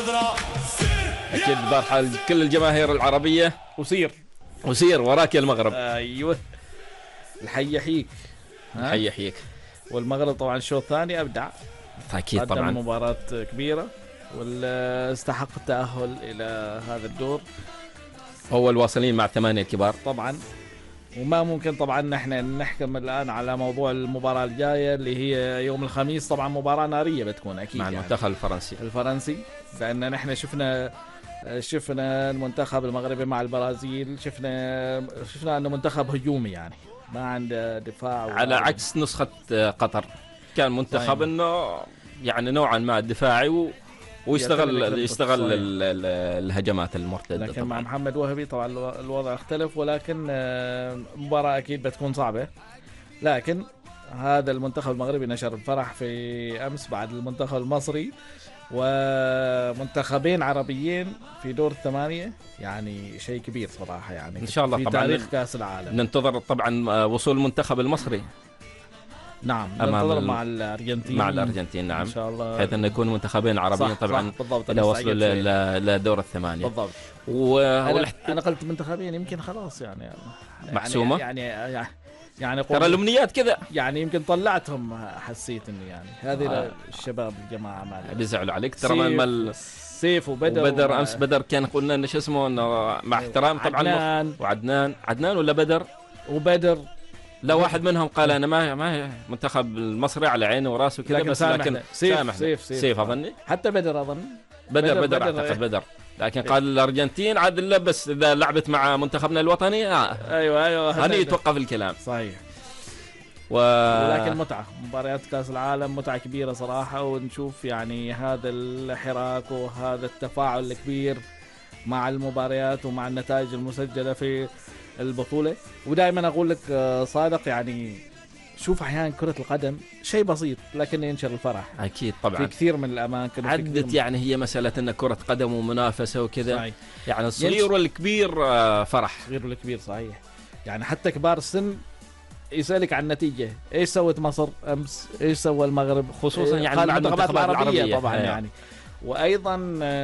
أكيد برحل كل الجماهير العربية وسير وراك يا المغرب. أيوه الحي يحييك. الحي يحييك. والمغرب طبعا الشوط الثاني أبدع أكيد طبعا مباراة كبيرة واستحق التأهل إلى هذا الدور. هو الواصلين مع 8 الكبار طبعا. وما ممكن طبعا نحن نحكم الآن على موضوع المباراة الجاية اللي هي يوم الخميس. طبعا مباراة نارية بتكون أكيد مع المنتخب الفرنسي لأن نحن شفنا المنتخب المغربي مع البرازيل. شفنا أنه منتخب هجومي يعني ما عنده دفاع على عكس نسخة قطر كان منتخب انه يعني نوعا ما دفاعي ويستغل الهجمات المرتدة. لكن طبعاً. مع محمد وهبي طبعا الوضع اختلف. ولكن مباراة أكيد بتكون صعبة. لكن هذا المنتخب المغربي نشر الفرح في أمس بعد المنتخب المصري ومنتخبين عربيين في دور الثمانية. يعني شيء كبير صراحة يعني إن شاء الله في طبعا تاريخ كأس العالم. ننتظر طبعا وصول المنتخب المصري. نعم ننتظر مع الأرجنتين نعم إن شاء الله بحيث أن يكون منتخبين عربيين طبعا إلى وصلوا لدور الثمانية بالضبط. أنا قلت منتخبين يمكن خلاص يعني محسومة يعني ترى الأمنيات كذا يعني يمكن طلعتهم. حسيت إني يعني هذه الشباب الجماعة ما بيزعلوا عليك ترى سيف وبدر أمس بدر كان قلنا إن شو اسمه إنه مع احترام طبعا عدنان ولا بدر وبدر. لا واحد منهم قال أنا ما منتخب المصري على عينه وراسه كذا بس لكن سيف أظني حتى بدر أظن بدر أعتقد بدر. لكن قال الأرجنتين عاد لا بس إذا لعبت مع منتخبنا الوطني أيوة هني يتوقف الكلام صحيح. ولكن متعة مباريات كأس العالم متعة كبيرة صراحة. ونشوف يعني هذا الحراك وهذا التفاعل الكبير مع المباريات ومع النتائج المسجلة في البطولة. ودائما أقول لك صادق يعني شوف أحيانا كرة القدم شيء بسيط لكن ينشر الفرح. أكيد طبعا في كثير من الأماكن عدت يعني هي مسألة أن كرة قدم ومنافسة وكذا يعني الصغير والكبير فرح. الصغير والكبير صحيح. يعني حتى كبار السن يسألك عن النتيجة إيش سوت مصر أمس إيش سوى المغرب خصوصا يعني المنتخبات العربية طبعا يعني. وأيضا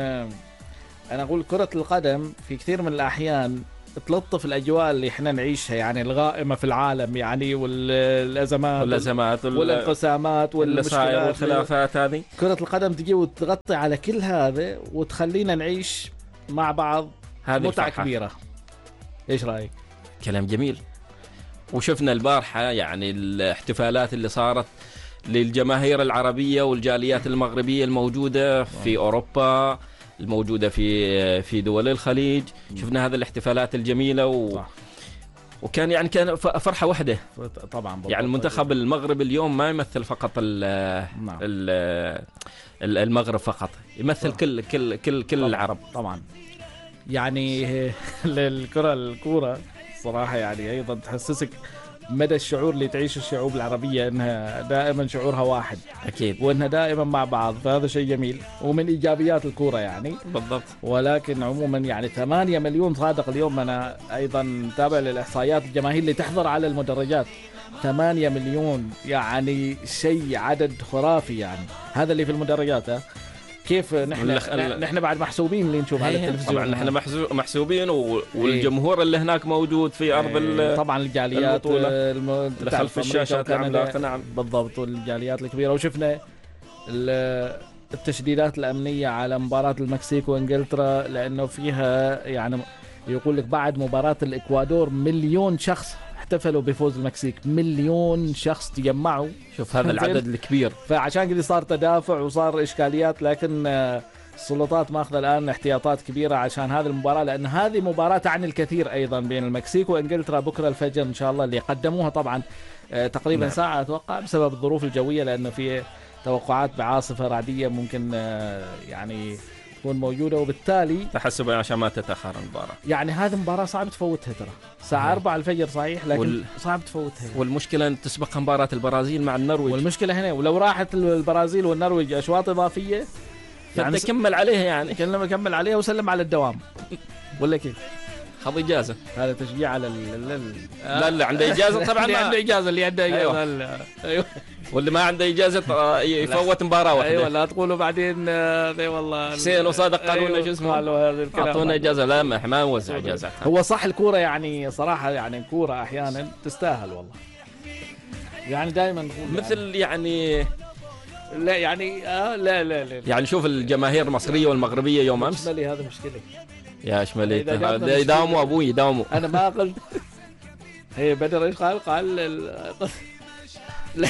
أنا أقول كرة القدم في كثير من الأحيان تلطف الأجواء اللي إحنا نعيشها يعني الغائمة في العالم يعني والأزمات والانقسامات والمشكلات والخلافات هذه. كرة القدم تجي وتغطي على كل هذا وتخلينا نعيش مع بعض متعة كبيرة. إيش رأيك؟ كلام جميل. وشفنا البارحة يعني الاحتفالات اللي صارت للجماهير العربية والجاليات المغربية الموجودة في أوروبا الموجودة في دول الخليج. شفنا هذه الاحتفالات الجميلة وكان يعني كان فرحة واحدة طبعا. يعني المنتخب المغرب اليوم ما يمثل فقط المغرب فقط يمثل كل العرب طبعا. يعني الكرة صراحة يعني أيضا تحسسك مدى الشعور اللي تعيش الشعوب العربية إنها دائما شعورها واحد أكيد وإنها دائما مع بعض. فهذا شيء جميل ومن إيجابيات الكورة يعني بالضبط. ولكن عموما يعني 8 مليون صادق اليوم. أنا أيضا تابع للإحصائيات الجماهير اللي تحضر على المدرجات 8 مليون يعني شيء عدد خرافي يعني. هذا اللي في المدرجات كيف نحن بعد محسوبين اللي نشوف على التلفزيون. طبعا نحن محسوبين والجمهور اللي هناك موجود في أرض طبعا الجاليات اللي خلف الشاشات العملاقة. نعم بالضبط. والجاليات الكبيرة. وشفنا التشديدات الأمنية على مباراة المكسيك وإنجلترا لأنه فيها يعني يقول لك بعد مباراة الإكوادور 1,000,000 شخص احتفلوا بفوز المكسيك. 1,000,000 شخص تجمعوا. شوف هذا العدد الكبير. فعشان كذا صار تدافع وصار إشكاليات. لكن السلطات ماخذة الآن احتياطات كبيرة عشان هذه المباراة لأن هذه مباراة تعني الكثير أيضا بين المكسيك وإنجلترا بكرة الفجر إن شاء الله اللي قدموها طبعا تقريبا ساعة أتوقع بسبب الظروف الجوية لأنه في توقعات بعاصفة رعدية ممكن يعني تكون موجودة وبالتالي تحسبا عشان ما تتأخر المباراة. يعني هذه مباراة صعب تفوتها ترى الساعة 4 الفجر صحيح لكن صعب تفوتها. والمشكلة أن تسبق مباراة البرازيل مع النرويج. والمشكلة هنا ولو راحت البرازيل والنرويج أشواط إضافية يعني كمل عليها يعني كمل عليها وسلم على الدوام ولا كيف. خذ اجازه. هذا تشجيع على لا اللي عنده اجازه طبعا اللي عنده اجازه، اللي عنده اجازه. ايوه واللي ما عنده اجازه يفوت مباراه واحده. ايوه لا تقولوا بعدين اي والله حسين وصادق قالوا لنا شو اسمه، قالوا هذا الكلام، اعطونا اجازه. لا ما نوزع اجازات. هو صح الكوره يعني صراحه، يعني الكوره احيانا تستاهل والله، يعني دائما نقول مثل يعني لا يعني لا لا لا يعني شوف الجماهير المصريه والمغربيه يوم امس. شمالي هذا مشكله يا شمالي إذا يداوموا ابوي يداوموا. انا ما قلت. هي بدر ايش قال لا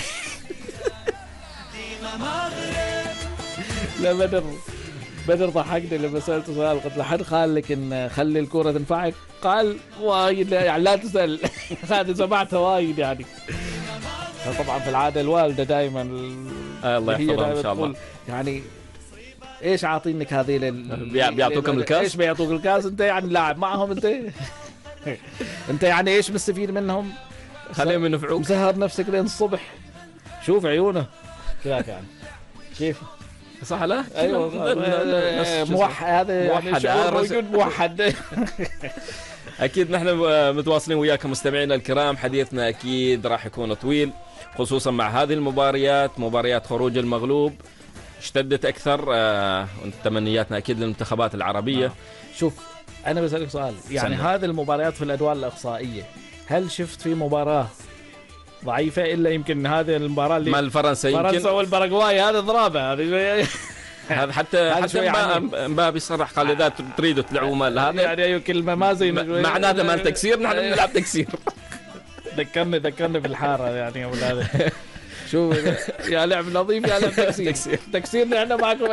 لا بدر ضحكني لما سألته سؤال، قلت له حد قال لك ان خلي الكرة تنفعك؟ قال وايد يعني لا تسأل. هذه سمعتها وايد يعني. طبعا في العادة الوالدة دائما الله يحفظها ان شاء الله. يعني ايش عاطينك هذه بيعطوكم الكاس؟ ايش بيعطوك الكاس؟ انت يعني لاعب معهم انت. انت يعني ايش مستفيد منهم؟ خليهم ينفعوك. مسهر نفسك لين الصبح، شوف عيونه كذاك يعني كيف صح. لا ايوه موحد هذا يعني شعور موجود موحد. اكيد نحن متواصلين وياكم مستمعينا الكرام. حديثنا اكيد راح يكون طويل، خصوصا مع هذه المباريات، مباريات خروج المغلوب اشتدت اكثر. وتمنياتنا اكيد للمنتخبات العربيه. شوف انا بسألك سؤال، يعني هذه المباريات في الادوار الاقصائيه، هل شفت في مباراه ضعيفه الا يمكن هذه المباراه اللي مع فرنسا والباراغواي؟ هذا ضرابه هذه. هذا حتى مبابي صرح قال اذا تريدوا تلعبوا مال هذا يعني اي كلمه ما زي معناته مال تكسير، نحن بنلعب تكسير. ذكرني بالحاره يعني يا اولاد. شو يا لعب نظيف يا لعب تكسير. تكسير نحن معكم.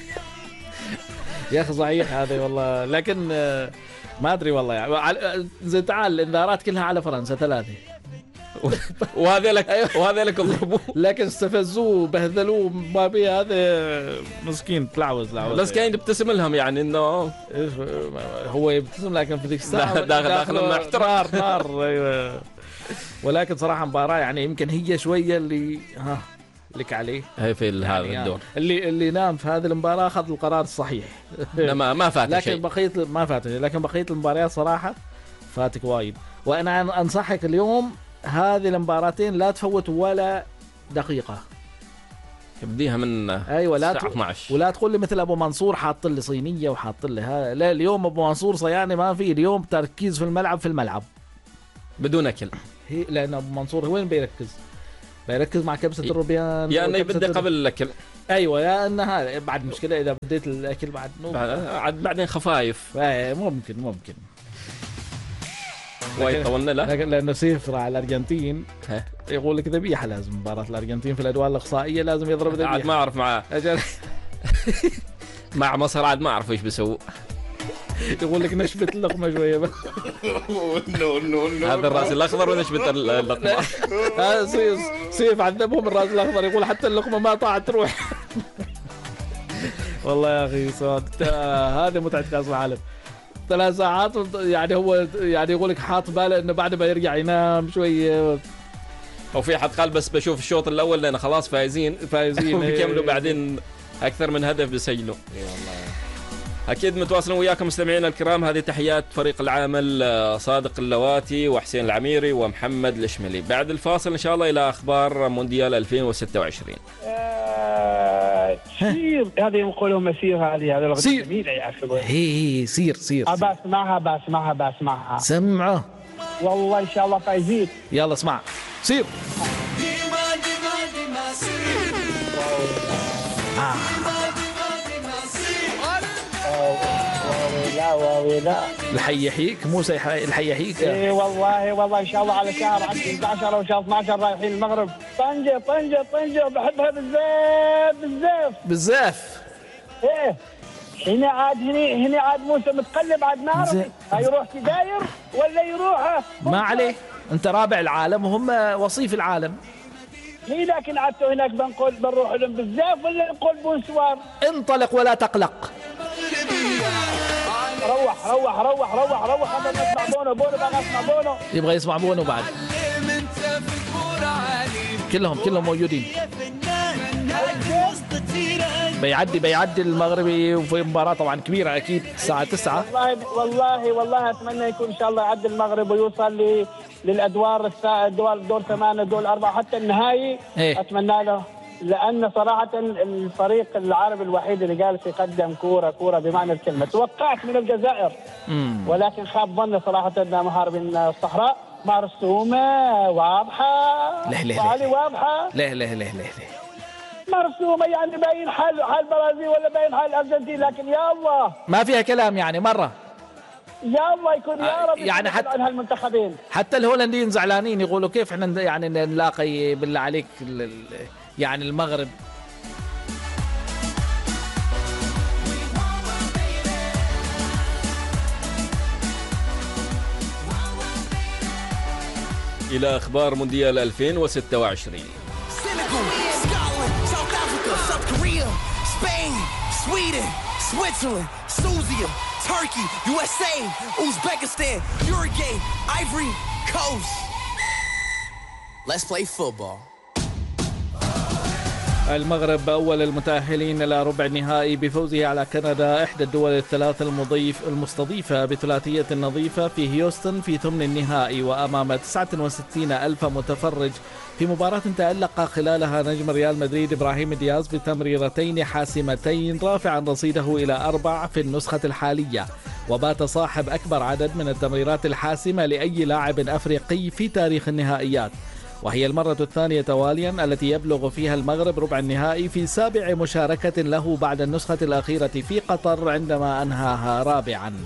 يا اخي صحيح هذا والله، لكن ما ادري والله يعني. زي تعال الانذارات كلها على فرنسا 3. وهذا لك ضربوه، لكن استفزوه بهذلوه مبابي. هذا مسكين تلعوز بس كان يبتسم لهم يعني انه هو يبتسم، لكن في ذيك الساعه داخل محترم نار. ايوه ولكن صراحه مباراه يعني يمكن هي شويه اللي لك عليه هي في هذا الدور. اللي نام في هذه المباراه اخذ القرار الصحيح. ما فات شيء، لكن بقيه ما فات، لكن بقيه المباريات صراحه فاتك وايد. وانا انصحك اليوم هذه المباراتين لا تفوت ولا دقيقة. يبديها من ايوه لا 12. ولا تقول لي مثل ابو منصور حاط لي صينية وحاط لي هذا. لا اليوم ابو منصور صياني ما في، اليوم تركيز في الملعب بدون اكل. لان ابو منصور وين بيركز مع كبسة الروبيان، يا انه يبدا قبل الاكل. ايوه يا ان هذا بعد مشكلة اذا بديت الاكل بعد بعدين خفايف. ممكن وايد طولنا له. لانه سيفر على الارجنتين يقول لك ذبيحه، لازم مباراه الارجنتين في الادوار الاقصائيه لازم يضرب ذبيحه. عاد ما اعرف مع مصر عاد ما اعرف ايش بيسووا. يقول لك نشبت اللقمه شويه بس. هذا الراس الاخضر ونشبت اللقمه. هذا سيف عذبهم الراس الاخضر، يقول حتى اللقمه ما طاعت تروح. والله يا اخي صاد هذه متعه كاس العالم. 3 ساعات يعني هو يعني يقول لك حاط باله انه بعد ما يرجع ينام شويه. وفي حد قال بس بشوف الشوط الاول لان خلاص فايزين وبيكملوا بعدين اكثر من هدف بيسجلوا. اي والله اكيد متواصلين وياكم مستمعينا الكرام. هذه تحيات فريق العمل صادق اللواتي وحسين العميري ومحمد الشملي. بعد الفاصل ان شاء الله الى اخبار مونديال 2026. سير هذه يقولوا مسير، هذه لغة جميلة يا أخي. هي سير بسمعها سمعه والله إن شاء الله فايزين. يلا اسمع سير. لا الحي يحييك موسى، الحي يحييك. اي والله ان شاء الله على شهر 11 او شهر 12 رايحين المغرب. طنجة بحبها بالزاف. ايه هنا عاد موسى متقلب، عاد ما اعرف يروح داير ولا يروح ما عليه. انت رابع العالم وهم وصيف العالم. هي لكن عدتوا هناك بنروح لهم بالزاف ولا نقول بونسوار. انطلق ولا تقلق. روح انا نسمع بونو بقى اسمع بونو. يبغى يسمع بونو بعد. كلهم موجودين. بيعدي المغربي وفي مباراة طبعا كبيرة أكيد الساعة 9. والله أتمنى يكون إن شاء الله يعدي المغرب ويوصل للأدوار دور 8 دور 4 حتى النهائي. أتمنى له، لأن صراحة الفريق العربي الوحيد اللي جالس يقدم كورة بمعنى الكلمة. توقعت من الجزائر ولكن خاب ظني صراحة أن محاربين الصحراء مرسومة واضحة وعلي واضحة. لا مرسومة، يعني باين حال البرازيل ولا باين حال الأرجنتين، لكن يا الله ما فيها كلام يعني مرة. يا الله يكون يا رب يعني حتى عن هالمنتخبين. حتى الهولنديين زعلانين يقولوا كيف احنا يعني نلاقي بالله عليك يعني المغرب. إلى أخبار مونديال 2026. Turkey, USA, Uzbekistan, Uruguay, Ivory Coast. Let's play football. المغرب أول المتأهلين إلى ربع النهائي بفوزه على كندا، إحدى الدول الثلاث المستضيفة بثلاثية نظيفة في هيوستن في ثمن النهائي وأمام 69 ألف متفرج، في مباراة تألق خلالها نجم ريال مدريد إبراهيم دياز بتمريرتين حاسمتين رافعا رصيده إلى 4 في النسخة الحالية، وبات صاحب أكبر عدد من التمريرات الحاسمة لأي لاعب أفريقي في تاريخ النهائيات، وهي المرة الثانية تواليا التي يبلغ فيها المغرب ربع النهائي في 7 مشاركة له بعد النسخة الأخيرة في قطر عندما أنهاها رابعا.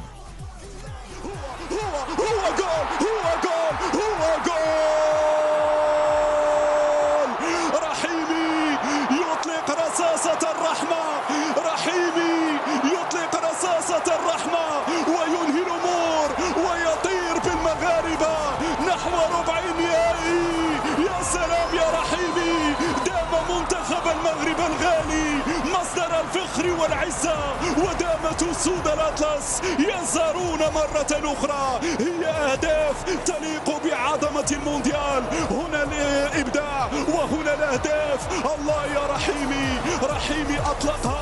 رحيمي يطلق رصاصة الرحمة، رحيمي يطلق رصاصة الرحمة وينهي الأمور ويطير بالمغاربة نحو ربع النهائي. يا سلام يا رحيمي، دام منتخب المغرب الغالي مصدر الفخر والعزة، ودامت أسود الأطلس ينصرون مرة أخرى. هي أهداف تليق بعظمة المونديال، هنا الإبداع وهنا الأهداف. الله يا رحيمي، رحيمي أطلقها.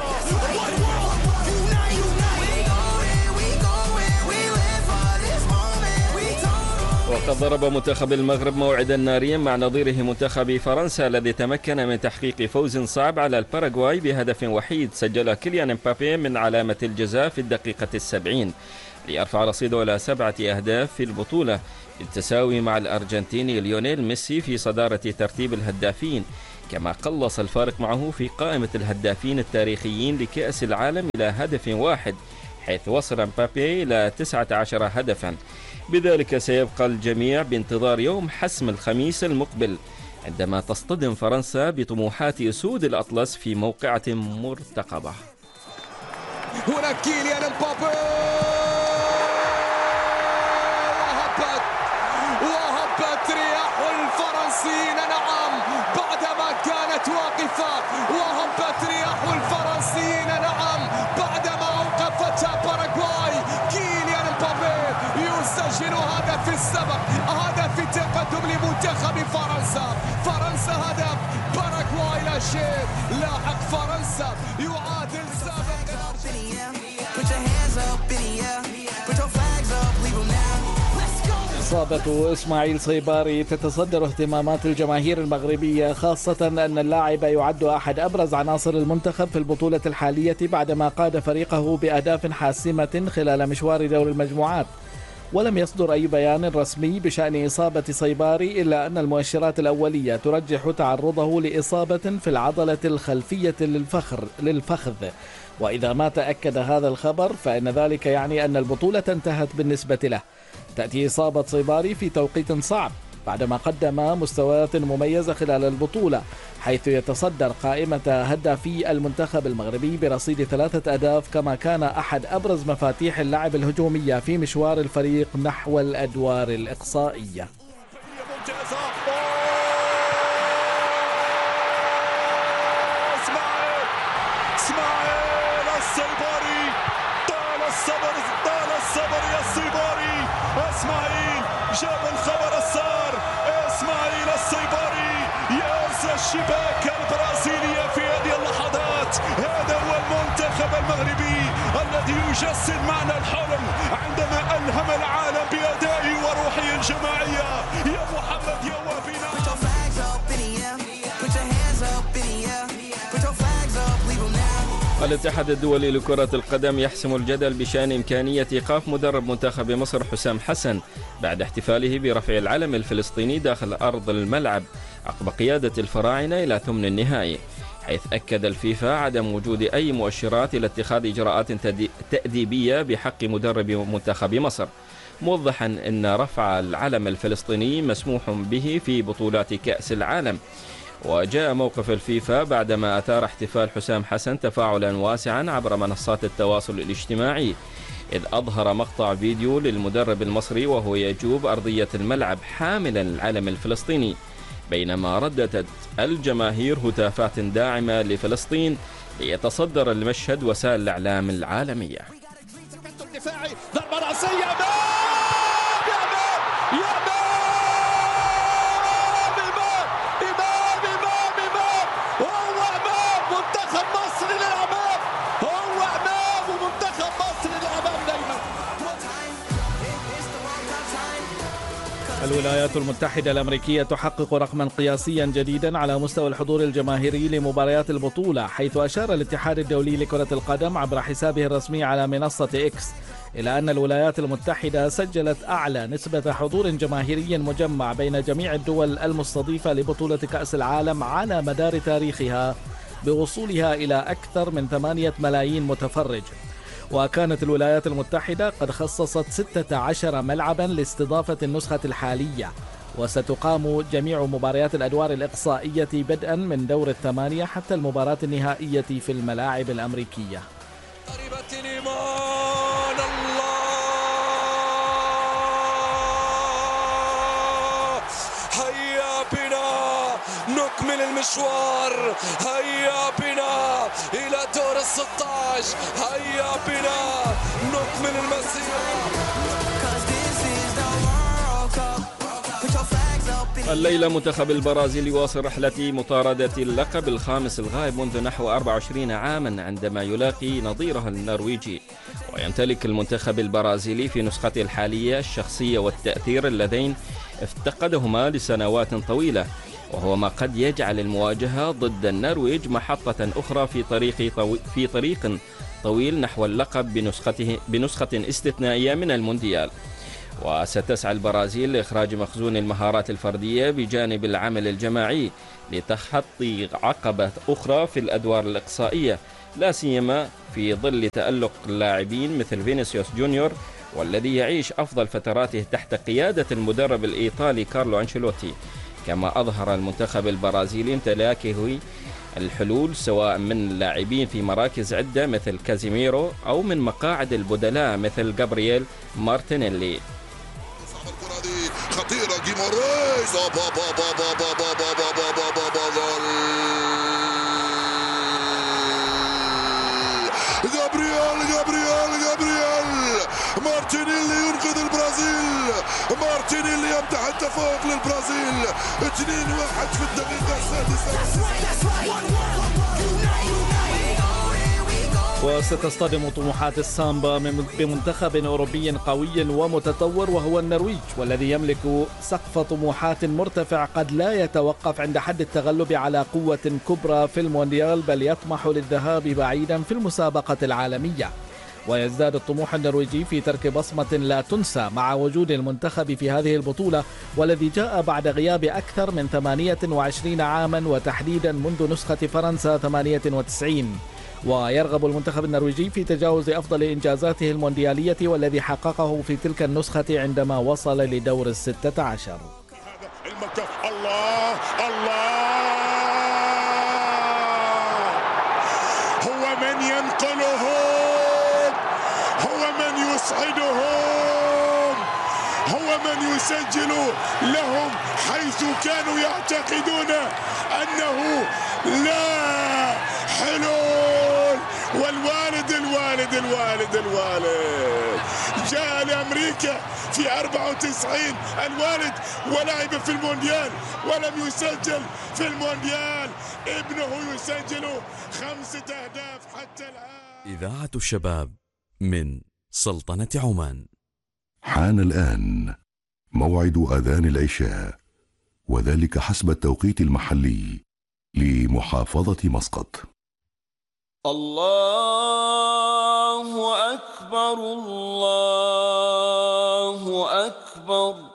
وقد ضرب منتخب المغرب موعدا ناريا مع نظيره منتخب فرنسا الذي تمكن من تحقيق فوز صعب على الباراغواي بهدف وحيد سجل كيليان امبابي من علامة الجزاء في الدقيقة 70 ليرفع رصيده إلى 7 أهداف في البطولة، بالتساوي مع الأرجنتيني ليونيل ميسي في صدارة ترتيب الهدافين، كما قلص الفارق معه في قائمة الهدافين التاريخيين لكأس العالم إلى هدف واحد، حيث وصل امبابي إلى 19 هدفا. بذلك سيبقى الجميع بانتظار يوم حسم الخميس المقبل عندما تصطدم فرنسا بطموحات أسود الأطلس في موقعة مرتقبة. هنا كيليان امبابي وهبت رياح الفرنسيين، نعم بعدما كانت واقفة، وهبت رياح الفرنسيين نعم بعدما أوقفتها باراغواي. كيليان امبابي يسجل هدف السبق، هدف التقدم لمنتخب فرنسا. فرنسا هدف، باراغواي لا شيء. لاحق فرنسا يعادل سابق إصابة إسماعيل صيباري تتصدر اهتمامات الجماهير المغربية، خاصة أن اللاعب يعد أحد أبرز عناصر المنتخب في البطولة الحالية بعدما قاد فريقه بأهداف حاسمة خلال مشوار دور المجموعات. ولم يصدر أي بيان رسمي بشأن إصابة صيباري، إلا أن المؤشرات الأولية ترجح تعرضه لإصابة في العضلة الخلفية للفخذ، وإذا ما تأكد هذا الخبر فإن ذلك يعني أن البطولة انتهت بالنسبة له. تأتي إصابة صيباري في توقيت صعب بعدما قدم مستويات مميزة خلال البطولة، حيث يتصدر قائمة هدافي المنتخب المغربي برصيد 3 أهداف، كما كان أحد أبرز مفاتيح اللعب الهجومية في مشوار الفريق نحو الأدوار الإقصائية. إسماعيل جاب الخبر السار، إسماعيل الصيباري يرسى الشباك البرازيلية في هذه اللحظات. هذا هو يجسد معنى الحلم عندما ألهم العالم بأدائه وروحه الجماعية. يا محمد يا وافينا. الاتحاد الدولي لكرة القدم يحسم الجدل بشأن إمكانية إيقاف مدرب منتخب مصر حسام حسن بعد احتفاله برفع العلم الفلسطيني داخل أرض الملعب عقب قيادة الفراعنة إلى ثمن النهائي، حيث أكد الفيفا عدم وجود أي مؤشرات إلى اتخاذ إجراءات تأديبية بحق مدرب منتخب مصر، موضحا أن رفع العلم الفلسطيني مسموح به في بطولات كأس العالم. وجاء موقف الفيفا بعدما أثار احتفال حسام حسن تفاعلا واسعا عبر منصات التواصل الاجتماعي، إذ أظهر مقطع فيديو للمدرب المصري وهو يجوب أرضية الملعب حاملا العلم الفلسطيني، بينما رددت الجماهير هتافات داعمة لفلسطين ليتصدر المشهد وسائل الإعلام العالمية. الولايات المتحدة الأمريكية تحقق رقما قياسيا جديدا على مستوى الحضور الجماهيري لمباريات البطولة، حيث أشار الاتحاد الدولي لكرة القدم عبر حسابه الرسمي على منصة إكس إلى أن الولايات المتحدة سجلت أعلى نسبة حضور جماهيري مجمع بين جميع الدول المستضيفة لبطولة كأس العالم على مدار تاريخها، بوصولها إلى أكثر من 8 ملايين متفرج. وكانت الولايات المتحدة قد خصصت 16 ملعبا لاستضافة النسخة الحالية، وستقام جميع مباريات الأدوار الإقصائية بدءا من دور الثمانية حتى المباراة النهائية في الملاعب الأمريكية. نكمل المشوار، هيا بنا إلى دور 16، هيا بنا نكمل المسيرة. الليلة منتخب البرازيل يواصل رحلة مطاردة اللقب الخامس الغائب منذ نحو 24 عاما عندما يلاقي نظيره النرويجي، ويمتلك المنتخب البرازيلي في نسخته الحالية الشخصية والتأثير اللذين افتقدهما لسنوات طويلة، وهو ما قد يجعل المواجهة ضد النرويج محطة أخرى في طريق طويل نحو اللقب بنسخة استثنائية من المونديال. وستسعى البرازيل لإخراج مخزون المهارات الفردية بجانب العمل الجماعي لتخطي عقبة أخرى في الأدوار الإقصائية، لا سيما في ظل تألق اللاعبين مثل فينيسيوس جونيور، والذي يعيش أفضل فتراته تحت قيادة المدرب الإيطالي كارلو أنشيلوتي. كما أظهر المنتخب البرازيلي امتلاكه الحلول سواء من لاعبين في مراكز عدة مثل كازيميرو أو من مقاعد البدلاء مثل جابرييل مارتينيلي. خطيرة جيماريز، جابرييل مارتينيلي ينقذ البرازيل، مارتينيلي يمتح التفوق للبرازيل 2-1 في الدقيقة السادسة. وستصطدم طموحات السامبا بمنتخب أوروبي قوي ومتطور وهو النرويج، والذي يملك سقف طموحات مرتفع قد لا يتوقف عند حد التغلب على قوة كبرى في المونديال، بل يطمح للذهاب بعيدا في المسابقة العالمية. ويزداد الطموح النرويجي في ترك بصمة لا تنسى مع وجود المنتخب في هذه البطولة، والذي جاء بعد غياب أكثر من 28 عاما، وتحديدا منذ نسخة فرنسا 98. ويرغب المنتخب النرويجي في تجاوز أفضل إنجازاته المونديالية والذي حققه في تلك النسخة عندما وصل لدور 16. الله هو من ينقلهم، هو من يسعدهم، هو من يسجل لهم حيث كانوا يعتقدون أنه لا حلول. والوالد الوالد الوالد الوالد جاء لأمريكا في 94 الوالد ولعب في المونديال ولم يسجل في المونديال، ابنه يسجل 5 أهداف حتى الآن. إذاعة الشباب من سلطنة عمان. حان الآن موعد أذان العشاء، وذلك حسب التوقيت المحلي لمحافظة مسقط. الله أكبر الله أكبر.